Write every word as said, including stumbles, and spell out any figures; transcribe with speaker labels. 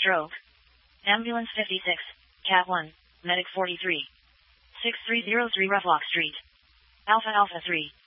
Speaker 1: stroke. Ambulance fifty-six, Cat one, Medic forty-three. six three zero three Rough Street. Alpha Alpha three.